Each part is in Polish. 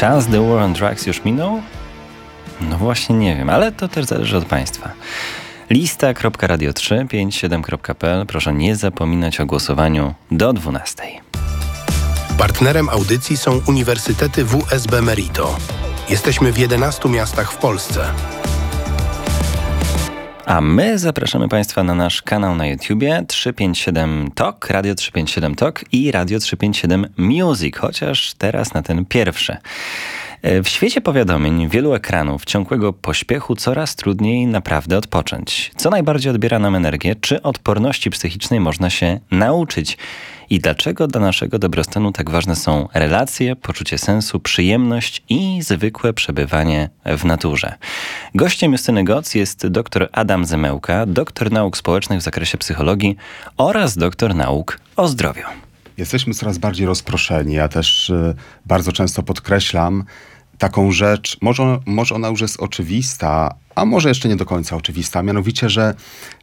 Czas The War on Drugs już minął? No właśnie nie wiem, ale to też zależy od Państwa. Lista.radio357.pl. Proszę nie zapominać o głosowaniu do 12. Partnerem audycji są Uniwersytety WSB Merito. Jesteśmy w 11 miastach w Polsce. A my zapraszamy Państwa na nasz kanał na YouTubie 357 Talk, Radio 357 Talk i Radio 357 Music, chociaż teraz na ten pierwszy. W świecie powiadomień, wielu ekranów, ciągłego pośpiechu coraz trudniej naprawdę odpocząć. Co najbardziej odbiera nam energię? Czy odporności psychicznej można się nauczyć? I dlaczego dla naszego dobrostanu tak ważne są relacje, poczucie sensu, przyjemność i zwykłe przebywanie w naturze? Gościem Justyny Goc jest dr Adam Zemełka, doktor nauk społecznych w zakresie psychologii oraz doktor nauk o zdrowiu. Jesteśmy coraz bardziej rozproszeni. Ja też bardzo często podkreślam taką rzecz, może ona już jest oczywista, a może jeszcze nie do końca oczywista, mianowicie, że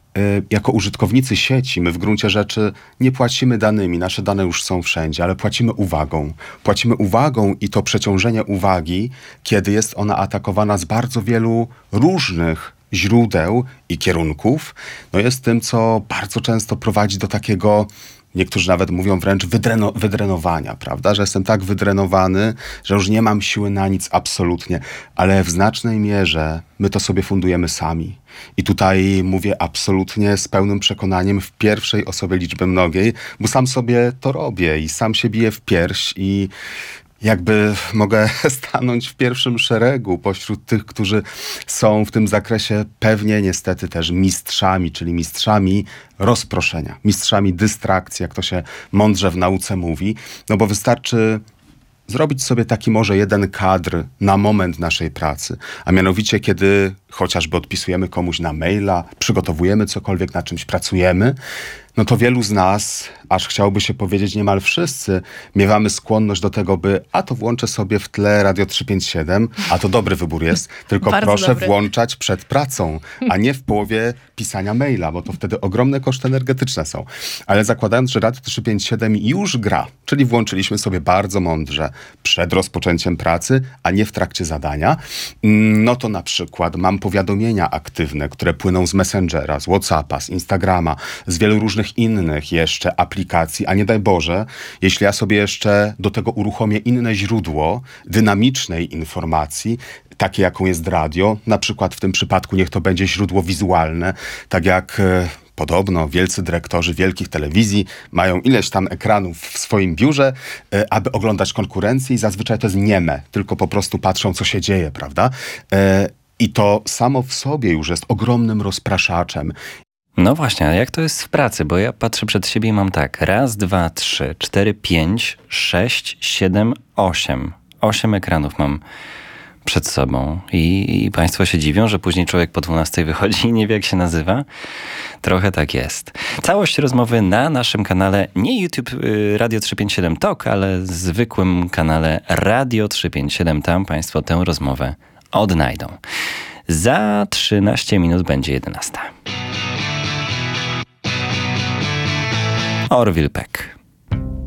jako użytkownicy sieci my w gruncie rzeczy nie płacimy danymi, nasze dane już są wszędzie, ale płacimy uwagą. Płacimy uwagą i to przeciążenie uwagi, kiedy jest ona atakowana z bardzo wielu różnych źródeł i kierunków, no jest tym, co bardzo często prowadzi do takiego, niektórzy nawet mówią wręcz wydrenowania, prawda? Że jestem tak wydrenowany, że już nie mam siły na nic absolutnie, ale w znacznej mierze my to sobie fundujemy sami. I tutaj mówię absolutnie z pełnym przekonaniem w pierwszej osobie liczby mnogiej, bo sam sobie to robię i sam się biję w pierś i jakby mogę stanąć w pierwszym szeregu pośród tych, którzy są w tym zakresie pewnie niestety też mistrzami, czyli mistrzami rozproszenia, mistrzami dystrakcji, jak to się mądrze w nauce mówi, no bo wystarczy zrobić sobie taki może jeden kadr na moment naszej pracy, a mianowicie kiedy chociażby odpisujemy komuś na maila, przygotowujemy cokolwiek, na czymś pracujemy, no to wielu z nas, aż chciałoby się powiedzieć niemal wszyscy, miewamy skłonność do tego, by a to włączę sobie w tle Radio 357, a to dobry wybór jest, tylko proszę dobry. Włączać przed pracą, a nie w połowie pisania maila, bo to wtedy ogromne koszty energetyczne są. Ale zakładając, że Radio 357 już gra, czyli włączyliśmy sobie bardzo mądrze przed rozpoczęciem pracy, a nie w trakcie zadania, no to na przykład mam powiadomienia aktywne, które płyną z Messengera, z WhatsAppa, z Instagrama, z wielu różnych innych jeszcze aplikacji, a nie daj Boże, jeśli ja sobie jeszcze do tego uruchomię inne źródło dynamicznej informacji, takie jaką jest radio, na przykład w tym przypadku niech to będzie źródło wizualne, tak jak podobno wielcy dyrektorzy wielkich telewizji mają ileś tam ekranów w swoim biurze, aby oglądać konkurencję i zazwyczaj to jest nieme, tylko po prostu patrzą, co się dzieje, prawda? I to samo w sobie już jest ogromnym rozpraszaczem. No właśnie, a jak to jest w pracy? Bo ja patrzę przed siebie i mam tak, 1, 2, 3, 4, 5, 6, 7, 8. 8 ekranów mam przed sobą i Państwo się dziwią, że później człowiek po 12 wychodzi i nie wie, jak się nazywa. Trochę tak jest. Całość rozmowy na naszym kanale, nie YouTube Radio 357 Talk, ale zwykłym kanale Radio 357. Tam Państwo tę rozmowę odnajdą. Za 13 minut będzie 11. Orville Peck.